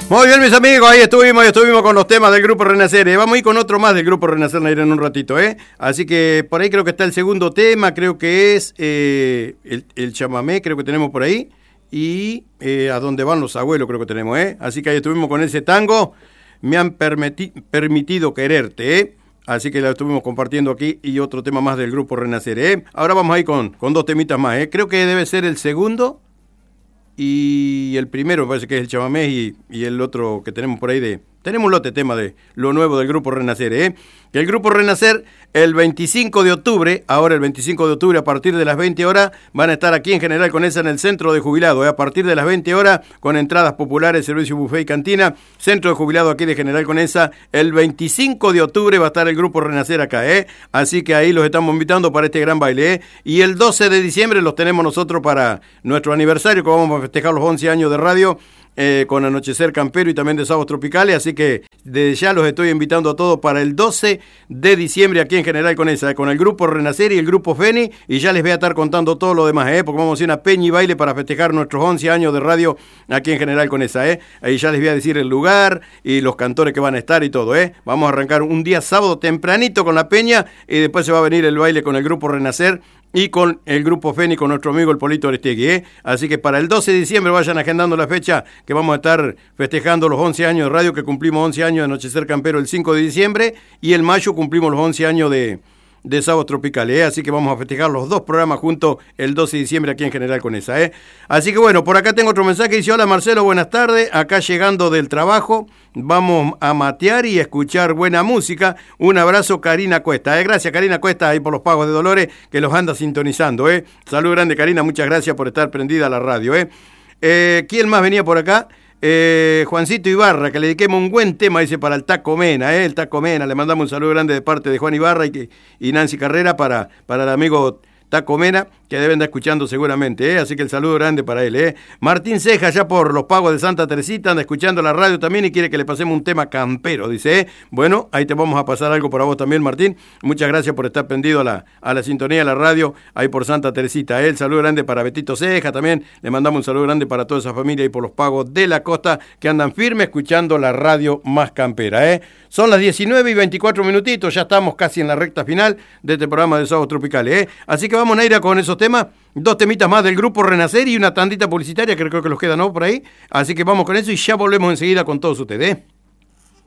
Muy bien, mis amigos, ahí estuvimos con los temas del Grupo Renacer. Vamos a ir con otro más del Grupo Renacer en un ratito, ¿eh? Así que por ahí creo que está el segundo tema, creo que es el chamamé, creo que tenemos por ahí. Y a dónde van los abuelos, creo que tenemos, ¿eh? Así que ahí estuvimos con ese tango, me han permitido quererte, ¿eh? Así que la estuvimos compartiendo aquí y otro tema más del Grupo Renacer, ¿eh? Ahora vamos a ir con dos temitas más, ¿eh? Creo que debe ser el segundo. Y el primero me parece que es el chamamé y el otro que tenemos por ahí tenemos un lote tema de lo nuevo del Grupo Renacer, ¿eh? Que el Grupo Renacer el 25 de octubre, ahora el 25 de octubre a partir de las 20 horas, van a estar aquí en General Conesa en el Centro de Jubilados, ¿eh? A partir de las 20 horas con entradas populares, servicio buffet y cantina, Centro de Jubilados aquí de General Conesa, el 25 de octubre va a estar el Grupo Renacer acá, ¿eh? Así que ahí los estamos invitando para este gran baile, ¿eh? Y el 12 de diciembre los tenemos nosotros para nuestro aniversario, que vamos a festejar los 11 años de radio, con Anochecer Campero y también de Sábados Tropicales, así que desde ya los estoy invitando a todos para el 12 de diciembre aquí en General Conesa, con el Grupo Renacer y el Grupo Feni, y ya les voy a estar contando todo lo demás, porque vamos a hacer una peña y baile para festejar nuestros 11 años de radio aquí en General Conesa, ahí ya les voy a decir el lugar y los cantores que van a estar y todo, vamos a arrancar un día sábado tempranito con la peña y después se va a venir el baile con el Grupo Renacer y con el Grupo Feni, con nuestro amigo el Polito Aristegui, Así que para el 12 de diciembre vayan agendando la fecha que vamos a estar festejando los 11 años de radio, que cumplimos 11 años de Anochecer Campero el 5 de diciembre, y el mayo cumplimos los 11 años de Sábados Tropicales, Así que vamos a festejar los dos programas juntos el 12 de diciembre aquí en General Conesa, Así que bueno, por acá tengo otro mensaje, dice: hola Marcelo, buenas tardes, acá llegando del trabajo, vamos a matear y a escuchar buena música, un abrazo Karina Cuesta, Gracias Karina Cuesta, ahí por los Pagos de Dolores, que los anda sintonizando, Salud grande Karina, muchas gracias por estar prendida a la radio, ¿Quién más venía por acá? Juancito Ibarra, que le dediquemos un buen tema, dice, para el Taco Mena, el Taco Mena, le mandamos un saludo grande de parte de Juan Ibarra y Nancy Carrera para el amigo Taco Mena, que deben estar escuchando seguramente, así que el saludo grande para él, Martín Ceja, ya por los Pagos de Santa Teresita, anda escuchando la radio también y quiere que le pasemos un tema campero, dice, Bueno, ahí te vamos a pasar algo para vos también, Martín. Muchas gracias por estar prendido a la sintonía de la radio, ahí por Santa Teresita, El saludo grande para Betito Ceja también, le mandamos un saludo grande para toda esa familia ahí por los Pagos de la Costa, que andan firme escuchando la radio más campera, Son las 19 y 24 minutitos, ya estamos casi en la recta final de este programa de Sábados Tropicales, Así que vamos a ir con esos temas, dos temitas más del Grupo Renacer y una tandita publicitaria que creo que los queda, ¿no? Por ahí. Así que vamos con eso y ya volvemos enseguida con todos ustedes,